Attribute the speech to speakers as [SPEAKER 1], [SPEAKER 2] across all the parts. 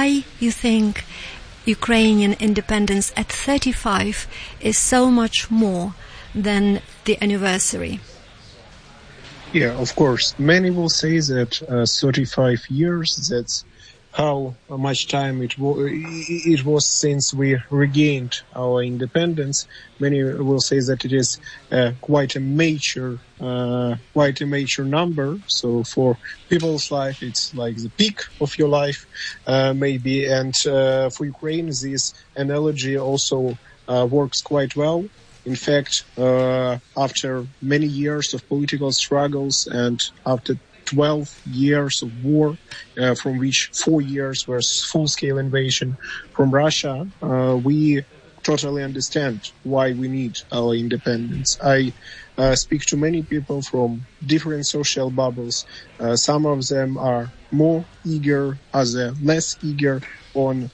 [SPEAKER 1] why you think Ukrainian independence at 35 is so much more than the anniversary.
[SPEAKER 2] Yeah, of course. Many will say that 35 years, that's how much time it was since we regained our independence. Many will say that it is quite a major number. So for people's life, it's like the peak of your life, maybe. And for Ukraine, this analogy also works quite well. In fact, after many years of political struggles and after 12 years of war, from which 4 years was full-scale invasion from Russia, we totally understand why we need our independence. I speak to many people from different social bubbles. Some of them are more eager, others less eager on,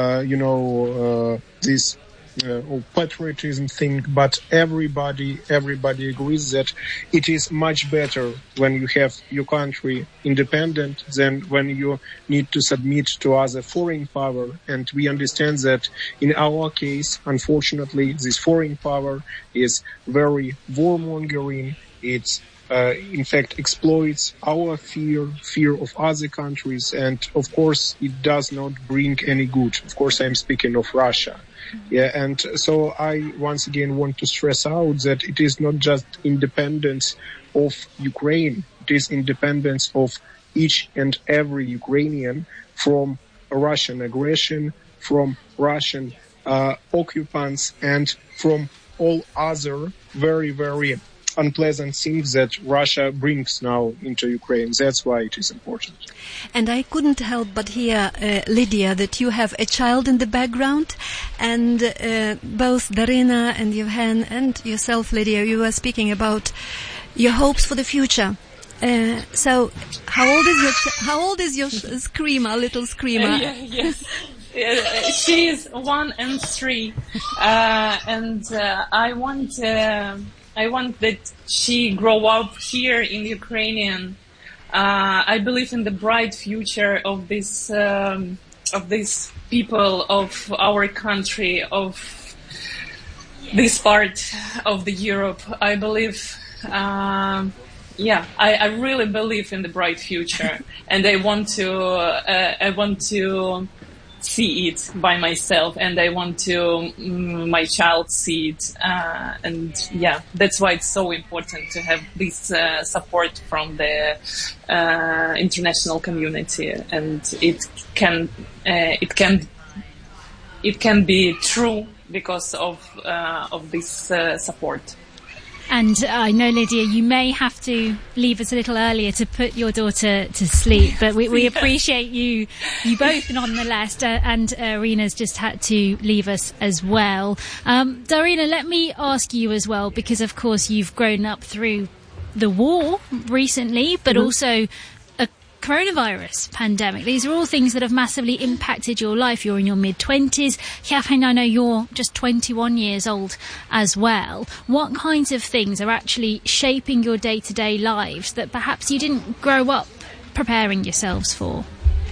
[SPEAKER 2] this patriotism thing, but everybody agrees that it is much better when you have your country independent than when you need to submit to other foreign power. And we understand that in our case, unfortunately, this foreign power is very warmongering. It's in fact exploits our fear of other countries, and of course it does not bring any good. Of course, I'm speaking of Russia. Yeah, and so I once again want to stress out that it is not just independence of Ukraine, it is independence of each and every Ukrainian from Russian aggression, from Russian occupants, and from all other very, very unpleasant things that Russia brings now into Ukraine. That's why it is important.
[SPEAKER 1] And I couldn't help but hear, Lydia, that you have a child in the background, and both Darina and Yevhen and yourself, Lydia, you were speaking about your hopes for the future. So, how old is your screamer, little screamer?
[SPEAKER 3] Yes. She is 1 and 3, and I want that she grow up here in Ukrainian. I believe in the bright future of this people, of our country, of this part of the Europe. I believe, I really believe in the bright future, and I want to see it by myself, and I want to my child see it, and that's why it's so important to have this support from the international community, and it can be true because of this support.
[SPEAKER 4] And I know, Lydia, you may have to leave us a little earlier to put your daughter to sleep, but we appreciate you both nonetheless, and Irina's just had to leave us as well. Darina, let me ask you as well, because of course you've grown up through the war recently, but also a coronavirus pandemic. These are all things that have massively impacted your life. You're in your mid-20s. Yevhen, I know you're just 21 years old as well. What kinds of things are actually shaping your day-to-day lives that perhaps you didn't grow up preparing yourselves for?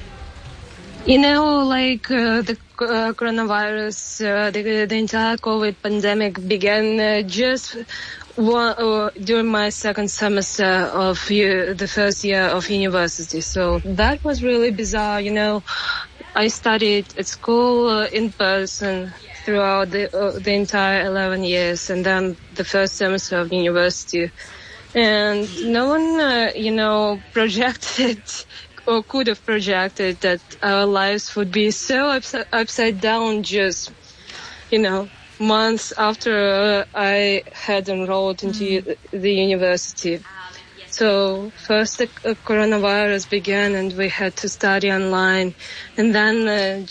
[SPEAKER 5] The coronavirus, the entire COVID pandemic began just during my second semester of the first year of university. So that was really bizarre. I studied at school in person throughout the entire 11 years, and then the first semester of university. And no one, projected or could have projected that our lives would be so upside down just, months after I had enrolled into the university. So first the coronavirus began and we had to study online, and then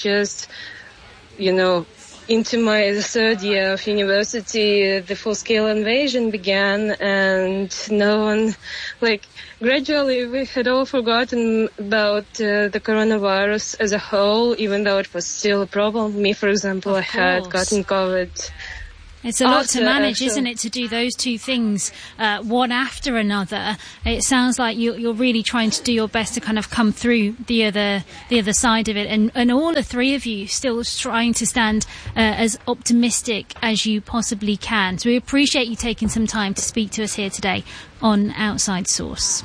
[SPEAKER 5] into my third year of university, the full-scale invasion began, and no one, gradually we had all forgotten about the coronavirus as a whole, even though it was still a problem. Me, for example, I had gotten COVID.
[SPEAKER 4] It's a lot to manage, isn't it, to do those two things one after another. It sounds like you're really trying to do your best to kind of come through the other side of it, and all the three of you still trying to stand as optimistic as you possibly can. So we appreciate you taking some time to speak to us here today on Outside Source.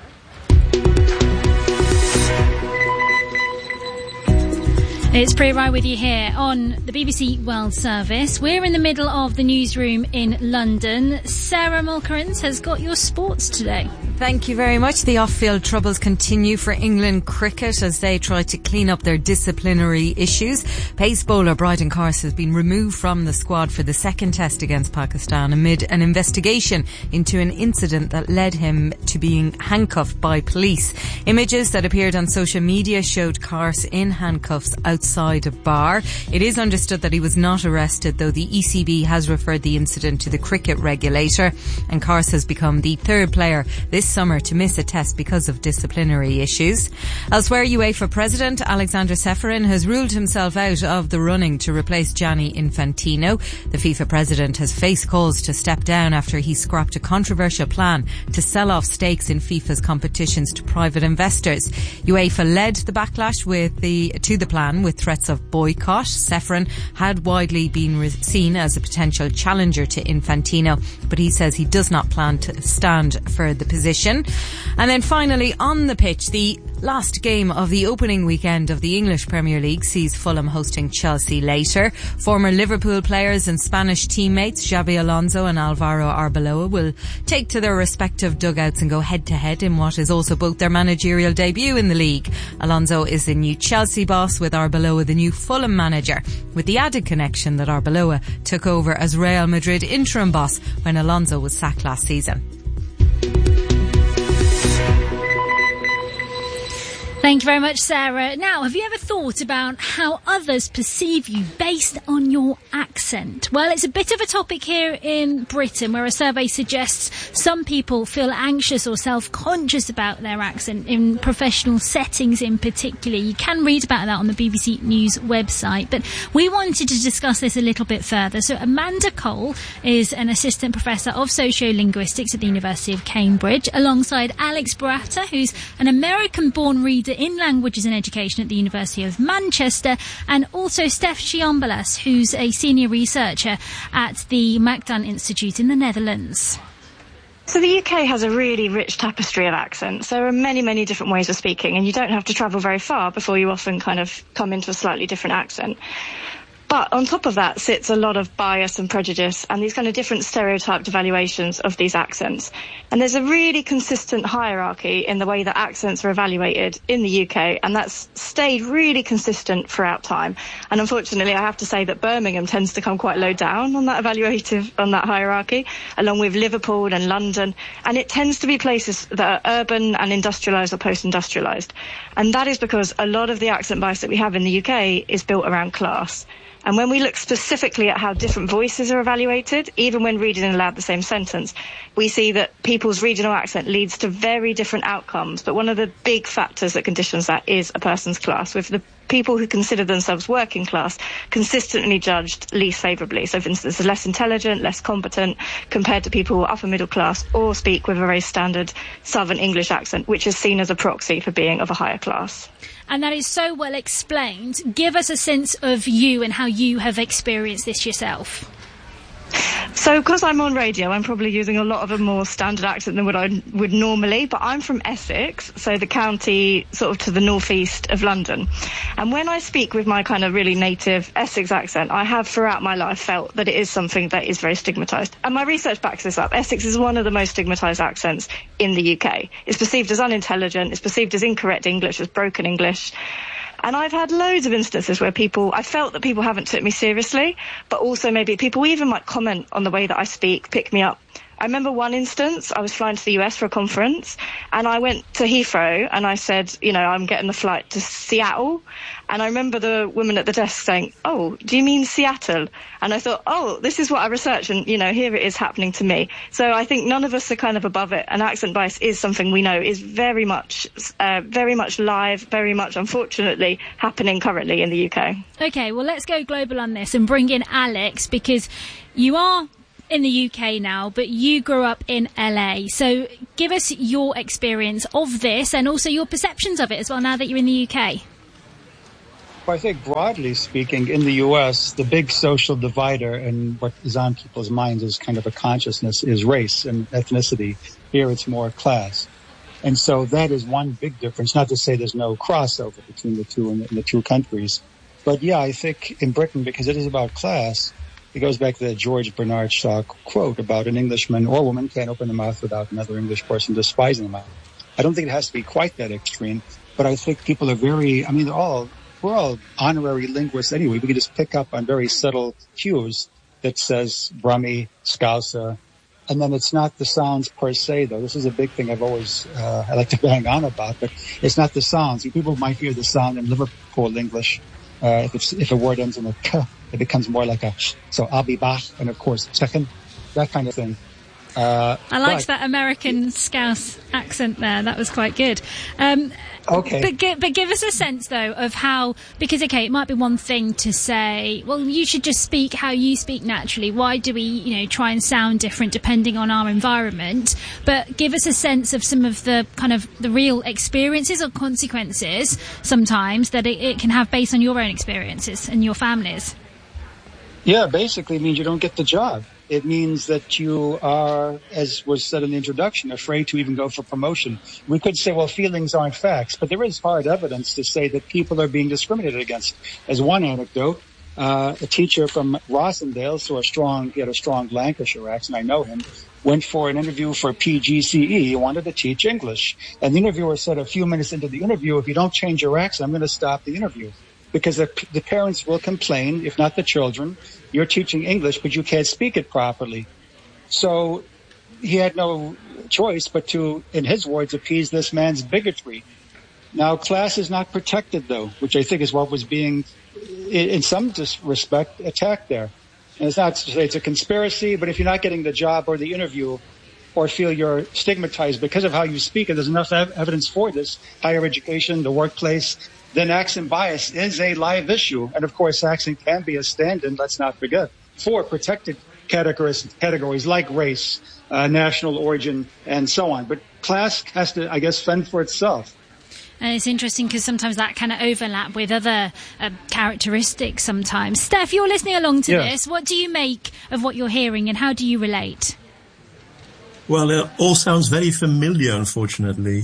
[SPEAKER 4] It's Priya Rai with you here on the BBC World Service. We're in the middle of the newsroom in London. Sarah Mulkerins has got your sports today.
[SPEAKER 6] Thank you very much. The off-field troubles continue for England cricket as they try to clean up their disciplinary issues. Pace bowler Bryden Carse has been removed from the squad for the second test against Pakistan amid an investigation into an incident that led him to being handcuffed by police. Images that appeared on social media showed Carse in handcuffs outside a bar. It is understood that he was not arrested, though the ECB has referred the incident to the cricket regulator, and Carse has become the third player this summer to miss a test because of disciplinary issues. Elsewhere, UEFA President Alexander Ceferin has ruled himself out of the running to replace Gianni Infantino. The FIFA president has faced calls to step down after he scrapped a controversial plan to sell off stakes in FIFA's competitions to private investors. UEFA led the backlash to the plan with threats of boycott. Ceferin had widely been seen as a potential challenger to Infantino, but he says he does not plan to stand for the position. And then finally, on the pitch, the last game of the opening weekend of the English Premier League sees Fulham hosting Chelsea later. Former Liverpool players and Spanish teammates Xabi Alonso and Alvaro Arbeloa will take to their respective dugouts and go head-to-head in what is also both their managerial debut in the league. Alonso is the new Chelsea boss, with Arbeloa the new Fulham manager, with the added connection that Arbeloa took over as Real Madrid interim boss when Alonso was sacked last season.
[SPEAKER 4] Thank you very much, Sarah. Now, have you ever thought about how others perceive you based on your accent? Well, it's a bit of a topic here in Britain, where a survey suggests some people feel anxious or self-conscious about their accent in professional settings in particular. You can read about that on the BBC News website, but we wanted to discuss this a little bit further. So Amanda Cole is an assistant professor of sociolinguistics at the University of Cambridge, alongside Alex Bourata, who's an American-born reader in languages and education at the University of Manchester, and also Steph Chiombalas, who's a senior researcher at the Macdan Institute in the Netherlands.
[SPEAKER 7] So the UK has a really rich tapestry of accents. There are many, many different ways of speaking, and you don't have to travel very far before you often kind of come into a slightly different accent. But on top of that sits a lot of bias and prejudice and these kind of different stereotyped evaluations of these accents. And there's a really consistent hierarchy in the way that accents are evaluated in the UK, and that's stayed really consistent throughout time. And unfortunately, I have to say that Birmingham tends to come quite low down on that hierarchy, along with Liverpool and London. And it tends to be places that are urban and industrialised or post-industrialised. And that is because a lot of the accent bias that we have in the UK is built around class. And when we look specifically at how different voices are evaluated, even when reading aloud the same sentence, we see that people's regional accent leads to very different outcomes. But one of the big factors that conditions that is a person's class, with the people who consider themselves working class consistently judged least favourably. So, for instance, less intelligent, less competent, compared to people who are upper middle class or speak with a very standard Southern English accent, which is seen as a proxy for being of a higher class.
[SPEAKER 4] And that is so well explained. Give us a sense of you and how you have experienced this yourself.
[SPEAKER 7] So, because I'm on radio, I'm probably using a lot of a more standard accent than what I would normally, but I'm from Essex, so the county sort of to the northeast of London. And when I speak with my kind of really native Essex accent, I have throughout my life felt that it is something that is very stigmatised. And my research backs this up. Essex is one of the most stigmatised accents in the UK. It's perceived as unintelligent, it's perceived as incorrect English, as broken English. And I've had loads of instances where I felt that people haven't took me seriously, but also maybe people even might comment on the way that I speak, pick me up I remember one instance, I was flying to the US for a conference, and I went to Heathrow and I said, I'm getting the flight to Seattle. And I remember the woman at the desk saying, "Oh, do you mean Seattle?" And I thought, oh, this is what I researched, and, here it is happening to me. So I think none of us are kind of above it, and accent bias is something we know is very much live, very much, unfortunately, happening currently in the UK.
[SPEAKER 4] Okay, well, let's go global on this and bring in Alex, because you are in the UK now, but you grew up in LA. So give us your experience of this and also your perceptions of it as well now that you're in the UK.
[SPEAKER 8] Well, I think broadly speaking, in the U.S., the big social divider and what is on people's minds as kind of a consciousness is race and ethnicity. Here it's more class. And so that is one big difference. Not to say there's no crossover between the two in the two countries. But yeah, I think in Britain, because it is about class, it goes back to the George Bernard Shaw quote about an Englishman or woman can't open their mouth without another English person despising them. I don't think it has to be quite that extreme, but I think people are we're all honorary linguists anyway. We can just pick up on very subtle cues that says Brummie, Scouser, and then it's not the sounds per se, though. This is a big thing I like to bang on about, but it's not the sounds. People might hear the sound in Liverpool English. If a word ends in a k, it becomes more like a sh. So I'll be back, and of course, second, that kind of thing.
[SPEAKER 4] I liked that American Scouse accent there. That was quite good.
[SPEAKER 8] Okay.
[SPEAKER 4] But give us a sense, though, of how, because, okay, it might be one thing to say, well, you should just speak how you speak naturally. Why do we, try and sound different depending on our environment? But give us a sense of some of the kind of the real experiences or consequences sometimes that it can have based on your own experiences and your families.
[SPEAKER 8] Yeah, basically it means you don't get the job. It means that you are, as was said in the introduction, afraid to even go for promotion. We could say, well, feelings aren't facts, but there is hard evidence to say that people are being discriminated against. As one anecdote, a teacher from Rossendale, he had a strong Lancashire accent, I know him, went for an interview for PGCE. He wanted to teach English. And the interviewer said a few minutes into the interview, if you don't change your accent, I'm going to stop the interview. Because the parents will complain, if not the children, you're teaching English, but you can't speak it properly. So he had no choice but to, in his words, appease this man's bigotry. Now, class is not protected, though, which I think is what was being, in some respect, attacked there. And it's not to say it's a conspiracy, but if you're not getting the job or the interview or feel you're stigmatized because of how you speak, and there's enough evidence for this, higher education, the workplace, then accent bias is a live issue. And of course, accent can be a stand-in, let's not forget, for protected categories like race, national origin, and so on. But class has to, I guess, fend for itself.
[SPEAKER 4] And it's interesting because sometimes that kind of overlap with other characteristics sometimes. Steph, you're listening along to this. What do you make of what you're hearing and how do you relate?
[SPEAKER 9] Well, it all sounds very familiar, unfortunately.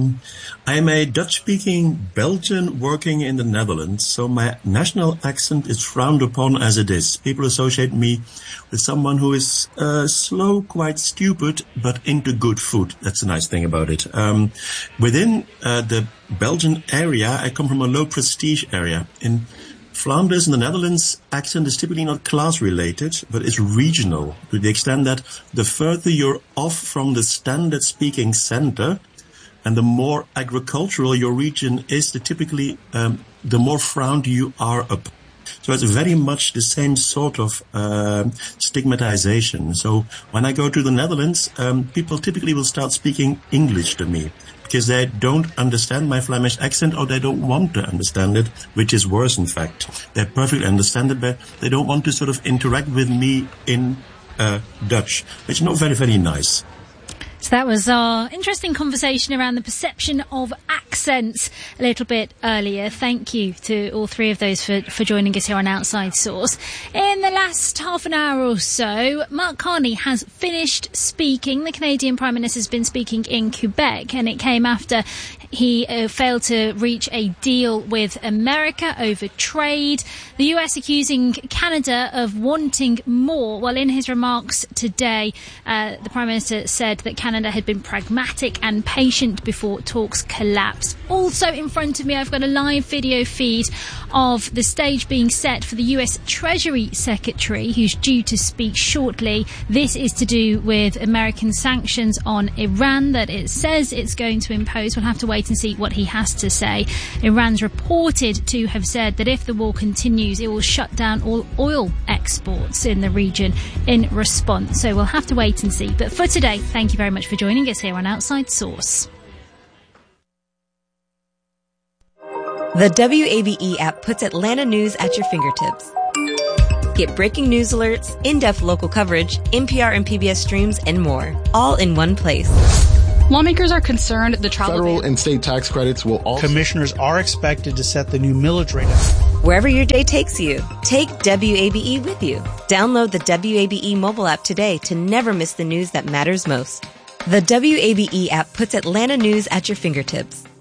[SPEAKER 9] I am a Dutch-speaking Belgian working in the Netherlands, so my national accent is frowned upon as it is. People associate me with someone who is slow, quite stupid, but into good food. That's the nice thing about it. Within the Belgian area, I come from a low-prestige area. In Flanders in the Netherlands, accent is typically not class-related, but is regional, to the extent that the further you're off from the standard speaking center, and the more agricultural your region is, the more frowned you are upon. So it's very much the same sort of stigmatization. So when I go to the Netherlands, people typically will start speaking English to me, because they don't understand my Flemish accent, or they don't want to understand it, which is worse, in fact. They perfectly understand it, but they don't want to sort of interact with me in Dutch, which is not very, very nice.
[SPEAKER 4] So that was our interesting conversation around the perception of accents a little bit earlier. Thank you to all three of those for joining us here on Outside Source. In the last half an hour or so, Mark Carney has finished speaking. The Canadian Prime Minister has been speaking in Quebec, and it came after he failed to reach a deal with America over trade. The US accusing Canada of wanting more. Well, in his remarks today, the Prime Minister said that Canada had been pragmatic and patient before talks collapsed. Also in front of me, I've got a live video feed of the stage being set for the US Treasury Secretary, who's due to speak shortly. This is to do with American sanctions on Iran that it says it's going to impose. We'll have to wait and see what he has to say. Iran's reported to have said that if the war continues, it will shut down all oil exports in the region in response. So we'll have to wait and see. But for today, thank you very much for joining us here on Outside Source.
[SPEAKER 10] The WABE app puts Atlanta news at your fingertips. Get breaking news alerts, in-depth local coverage, NPR and PBS streams, and more, all in one place.
[SPEAKER 11] Lawmakers are concerned the travel
[SPEAKER 12] federal and state tax credits will also...
[SPEAKER 13] Commissioners are expected to set the new millage rate.
[SPEAKER 10] Wherever your day takes you, take WABE with you. Download the WABE mobile app today to never miss the news that matters most. The WABE app puts Atlanta news at your fingertips.